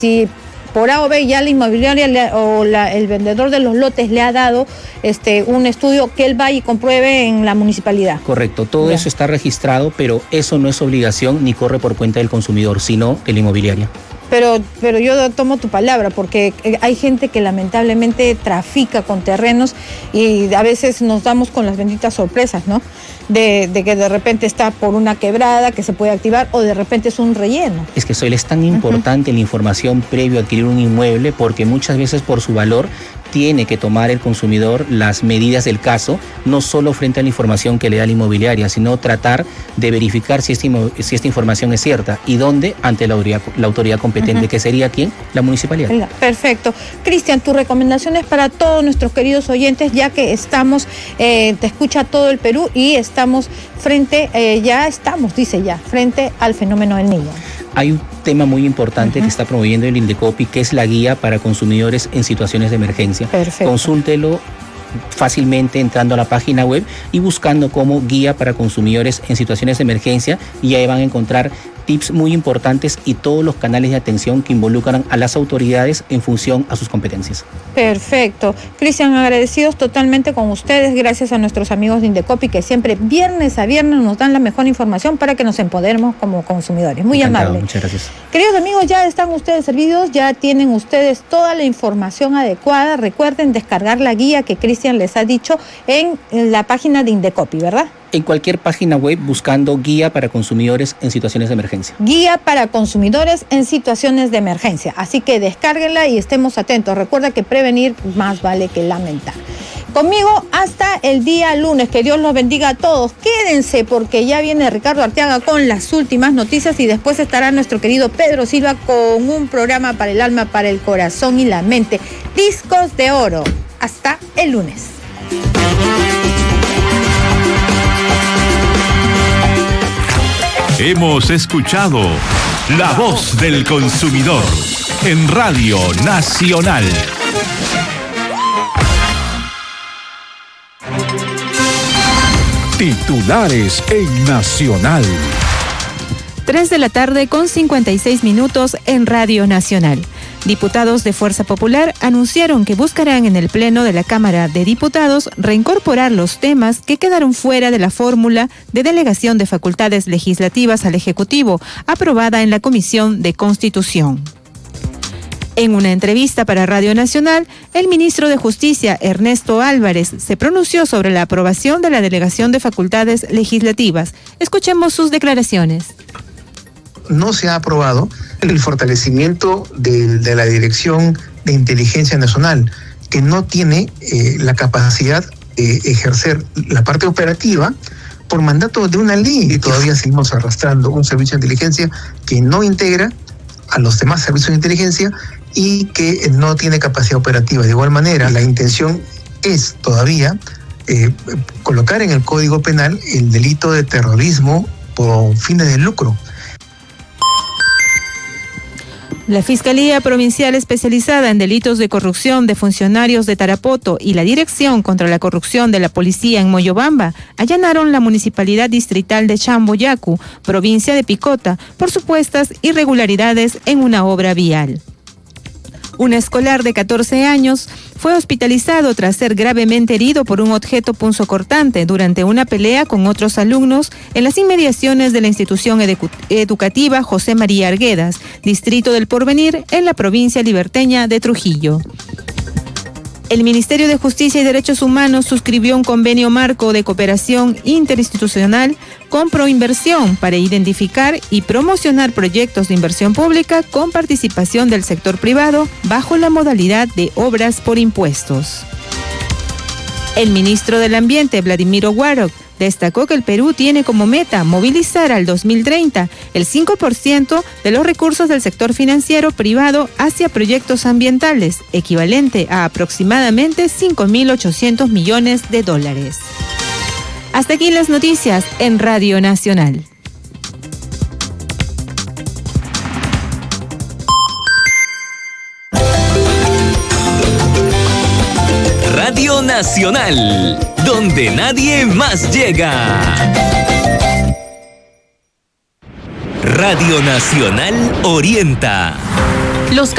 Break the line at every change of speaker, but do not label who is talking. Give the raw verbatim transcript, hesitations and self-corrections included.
si por A o B ya la inmobiliaria le, o la, el vendedor de los lotes le ha dado este un estudio que él va y compruebe en la municipalidad.
Correcto, todo ya. Eso está registrado, pero eso no es obligación ni corre por cuenta del consumidor, sino de la inmobiliaria.
Pero, pero yo tomo tu palabra, porque hay gente que lamentablemente trafica con terrenos y a veces nos damos con las benditas sorpresas, ¿no? De, de que de repente está por una quebrada que se puede activar o de repente es un relleno.
Es que Zoila, es tan importante uh-huh. la información previo a adquirir un inmueble, porque muchas veces por su valor tiene que tomar el consumidor las medidas del caso, no solo frente a la información que le da la inmobiliaria, sino tratar de verificar si esta, si esta información es cierta y dónde, ante la autoridad, la autoridad competente, uh-huh. que sería ¿quién? La municipalidad.
Perfecto. Cristian, tus recomendaciones para todos nuestros queridos oyentes, ya que estamos, eh, te escucha todo el Perú y estamos frente, eh, ya estamos, dice ya, frente al fenómeno del Niño.
Hay un tema muy importante uh-huh. que está promoviendo el INDECOPI, que es la guía para consumidores en situaciones de emergencia.
Perfecto.
Consúltelo fácilmente entrando a la página web y buscando como guía para consumidores en situaciones de emergencia, y ahí van a encontrar tips muy importantes y todos los canales de atención que involucran a las autoridades en función a sus competencias.
Perfecto. Cristian, agradecidos totalmente con ustedes, gracias a nuestros amigos de INDECOPI que siempre viernes a viernes nos dan la mejor información para que nos empoderemos como consumidores. Muy
Encantado,
amable.
Muchas gracias.
Queridos amigos, ya están ustedes servidos, ya tienen ustedes toda la información adecuada. Recuerden descargar la guía que Cristian les ha dicho en la página de INDECOPI, ¿verdad?
En cualquier página web buscando guía para consumidores en situaciones de emergencia.
Guía para consumidores en situaciones de emergencia. Así que descárguenla y estemos atentos. Recuerda que prevenir más vale que lamentar. Conmigo hasta el día lunes. Que Dios los bendiga a todos. Quédense porque ya viene Ricardo Arteaga con las últimas noticias y después estará nuestro querido Pedro Silva con un programa para el alma, para el corazón y la mente. Discos de oro. Hasta el lunes.
Hemos escuchado La Voz del Consumidor en Radio Nacional. Titulares en Nacional.
tres de la tarde con cincuenta y seis minutos en Radio Nacional. Diputados de Fuerza Popular anunciaron que buscarán en el Pleno de la Cámara de Diputados reincorporar los temas que quedaron fuera de la fórmula de delegación de facultades legislativas al Ejecutivo, aprobada en la Comisión de Constitución. En una entrevista para Radio Nacional, el ministro de Justicia, Ernesto Álvarez, se pronunció sobre la aprobación de la delegación de facultades legislativas. Escuchemos sus declaraciones.
No se ha aprobado el fortalecimiento de, de la Dirección de Inteligencia Nacional, que no tiene eh, la capacidad de ejercer la parte operativa por mandato de una ley, y todavía seguimos arrastrando un servicio de inteligencia que no integra a los demás servicios de inteligencia y que no tiene capacidad operativa. De igual manera, la intención es todavía eh, colocar en el Código Penal el delito de terrorismo por fines de lucro.
La Fiscalía Provincial Especializada en Delitos de Corrupción de Funcionarios de Tarapoto y la Dirección contra la Corrupción de la Policía en Moyobamba allanaron la Municipalidad Distrital de Chamboyacu, provincia de Picota, por supuestas irregularidades en una obra vial. Un escolar de catorce años fue hospitalizado tras ser gravemente herido por un objeto punzocortante durante una pelea con otros alumnos en las inmediaciones de la institución edu- educativa José María Arguedas, distrito del Porvenir, en la provincia liberteña de Trujillo. El Ministerio de Justicia y Derechos Humanos suscribió un convenio marco de cooperación interinstitucional con Proinversión para identificar y promocionar proyectos de inversión pública con participación del sector privado bajo la modalidad de obras por impuestos. El ministro del Ambiente, Vladimiro Guarok, destacó que el Perú tiene como meta movilizar al dos mil treinta el cinco por ciento de los recursos del sector financiero privado hacia proyectos ambientales, equivalente a aproximadamente cinco mil ochocientos millones de dólares. Hasta aquí las noticias en Radio Nacional.
Radio Nacional, donde nadie más llega. Radio Nacional orienta. Los